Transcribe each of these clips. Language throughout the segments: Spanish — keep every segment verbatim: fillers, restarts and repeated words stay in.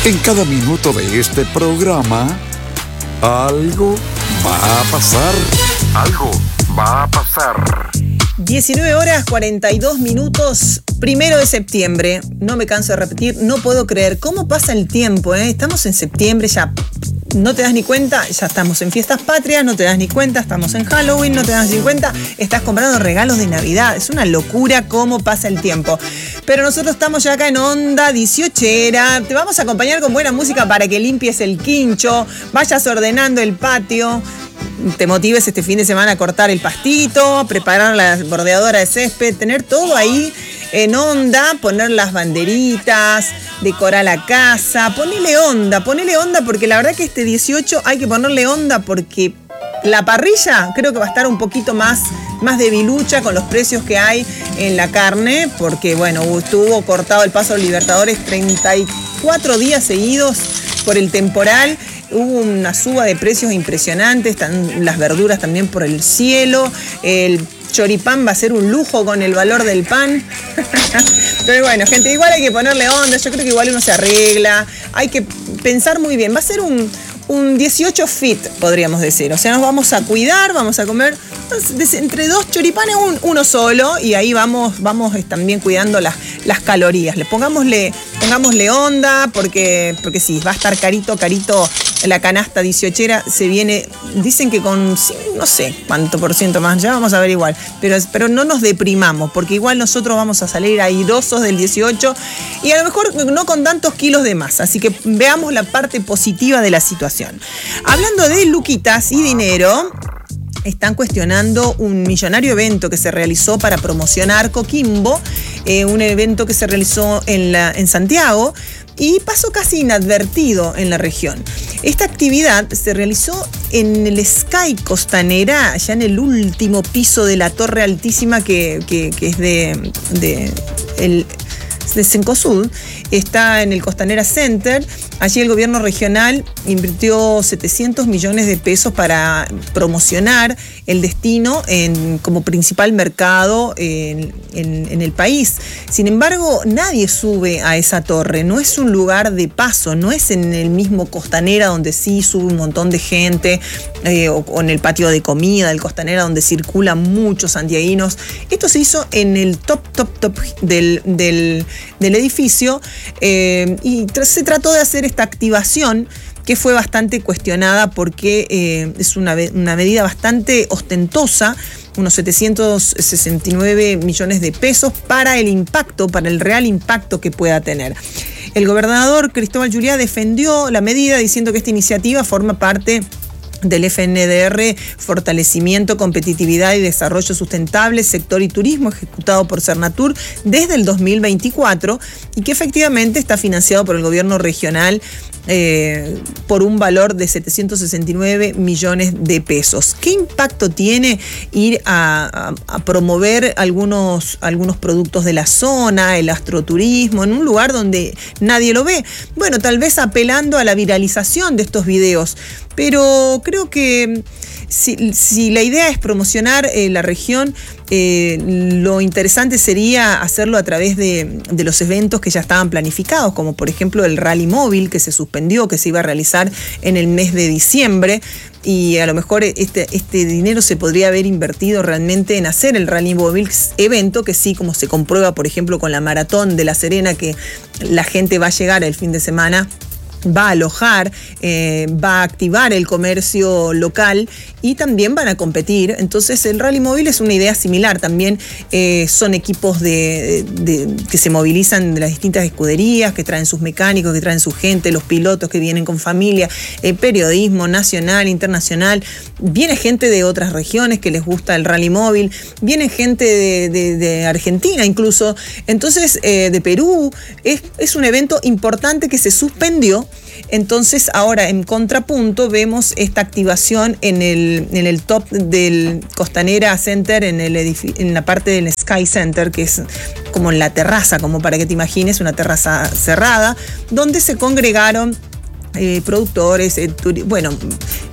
En cada minuto de este programa, algo va a pasar. Algo va a pasar. diecinueve horas cuarenta y dos minutos, primero de septiembre. No me canso de repetir, no puedo creer cómo pasa el tiempo, ¿eh? Estamos en septiembre, ya no te das ni cuenta, ya estamos en fiestas patrias, no te das ni cuenta, estamos en Halloween, no te das ni cuenta, estás comprando regalos de Navidad. Es una locura cómo pasa el tiempo. Pero nosotros estamos ya acá en Onda dieciochera. Te vamos a acompañar con buena música para que limpies el quincho, vayas ordenando el patio, te motives este fin de semana a cortar el pastito, preparar la bordeadora de césped, tener todo ahí en onda, poner las banderitas, decorar la casa, ponele onda, ponele onda porque la verdad que este dieciocho hay que ponerle onda porque la parrilla creo que va a estar un poquito más, más debilucha con los precios que hay en la carne, porque bueno, estuvo cortado el paso a los Libertadores treinta y cuatro días seguidos por el temporal. Hubo una suba de precios impresionantes, están las verduras también por el cielo, el choripán va a ser un lujo con el valor del pan. Pero bueno, gente, igual hay que ponerle onda, yo creo que igual uno se arregla, hay que pensar muy bien, va a ser un, un dieciocho fit, podríamos decir, o sea, nos vamos a cuidar, vamos a comer entre dos choripanes, un, uno solo, y ahí vamos, vamos también cuidando las, las calorías. Le pongámosle, pongámosle onda, porque, porque sí, va a estar carito, carito la canasta dieciochera, se viene, dicen que con, no sé cuánto por ciento más, ya vamos a ver igual, pero, pero no nos deprimamos, porque igual nosotros vamos a salir airosos del dieciocho, y a lo mejor no con tantos kilos de más, así que veamos la parte positiva de la situación. Hablando de luquitas y dinero, están cuestionando un millonario evento que se realizó para promocionar Coquimbo, eh, un evento que se realizó en, la, en Santiago y pasó casi inadvertido en la región. Esta actividad se realizó en el Sky Costanera, allá en el último piso de la torre altísima que, que, que es de, de el, de Cencosud, está en el Costanera Center. Allí el gobierno regional invirtió setecientos millones de pesos para promocionar el destino en, como principal mercado en, en, en el país. Sin embargo, nadie sube a esa torre, no es un lugar de paso, no es en el mismo Costanera donde sí sube un montón de gente, eh, o, o en el patio de comida del Costanera donde circulan muchos santiaguinos. Esto se hizo en el top, top, top del, del, del edificio, eh, y tr- se trató de hacer esta activación que fue bastante cuestionada porque eh, es una, una medida bastante ostentosa, unos setecientos sesenta y nueve millones de pesos para el impacto, para el real impacto que pueda tener. El gobernador Cristóbal Juliá defendió la medida diciendo que esta iniciativa forma parte del F N D R, Fortalecimiento, Competitividad y Desarrollo Sustentable, Sector y Turismo, ejecutado por Cernatur desde el dos mil veinticuatro y que efectivamente está financiado por el gobierno regional eh, por un valor de setecientos sesenta y nueve millones de pesos. ¿Qué impacto tiene ir a, a, a promover algunos, algunos productos de la zona, el astroturismo, en un lugar donde nadie lo ve? Bueno, tal vez apelando a la viralización de estos videos, pero creo que si, si la idea es promocionar eh, la región, eh, lo interesante sería hacerlo a través de, de los eventos que ya estaban planificados, como por ejemplo el Rally Móvil que se suspendió, que se iba a realizar en el mes de diciembre, y a lo mejor este, este dinero se podría haber invertido realmente en hacer el Rally Móvil, evento que sí, como se comprueba por ejemplo con la Maratón de La Serena, que la gente va a llegar el fin de semana, va a alojar, eh, va a activar el comercio local y también van a competir. Entonces el Rally Móvil es una idea similar. También eh, son equipos de, de, que se movilizan de las distintas escuderías, que traen sus mecánicos, que traen su gente, los pilotos que vienen con familia, eh, periodismo nacional, internacional. Viene gente de otras regiones que les gusta el Rally Móvil, viene gente de, de, de Argentina incluso, entonces eh, de Perú. Es, es un evento importante que se suspendió. Entonces ahora en contrapunto vemos esta activación en el, en el top del Costanera Center, en, el edific- en la parte del Sky Center, que es como en la terraza, como para que te imagines, una terraza cerrada, donde se congregaron Eh, productores, eh, turi- bueno,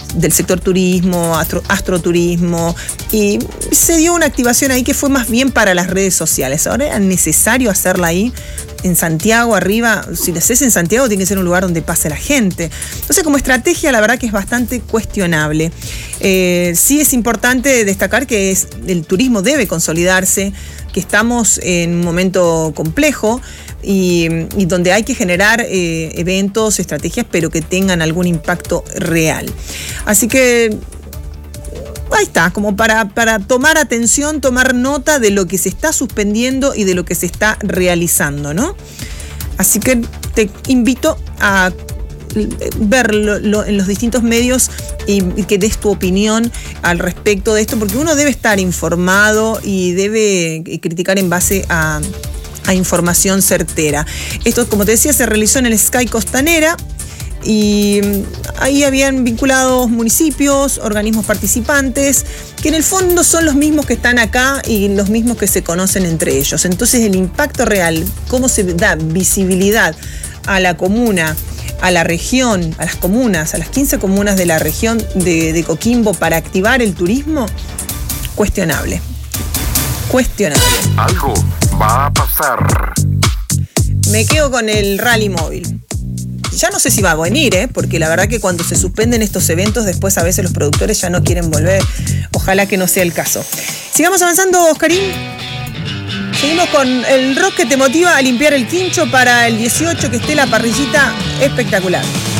del sector turismo, astro, astroturismo, y se dio una activación ahí que fue más bien para las redes sociales. Ahora era necesario hacerla ahí en Santiago arriba. Si lo haces en Santiago tiene que ser un lugar donde pase la gente. Entonces, como estrategia, la verdad que es bastante cuestionable. Eh, sí es importante destacar que es, el turismo debe consolidarse, que estamos en un momento complejo y, y donde hay que generar eh, eventos, estrategias, pero que tengan algún impacto real. Así que ahí está, como para, para tomar atención, tomar nota de lo que se está suspendiendo y de lo que se está realizando, ¿no? Así que te invito a verlo en los distintos medios y, y que des tu opinión al respecto de esto, porque uno debe estar informado y debe criticar en base a, a información certera. Esto, como te decía, se realizó en el Sky Costanera. Y ahí habían vinculados municipios, organismos participantes, que en el fondo son los mismos que están acá y los mismos que se conocen entre ellos. Entonces el impacto real, cómo se da visibilidad a la comuna, a la región, a las comunas, a las quince comunas de la región de, de Coquimbo para activar el turismo, cuestionable. Cuestionable. Algo va a pasar. Me quedo con el rally móvil. Ya no sé si va a venir, ¿eh? Porque la verdad que cuando se suspenden estos eventos, después a veces los productores ya no quieren volver. Ojalá que no sea el caso. Sigamos avanzando, Oscarín. Seguimos con el rock que te motiva a limpiar el quincho para el dieciocho, que esté la parrillita espectacular.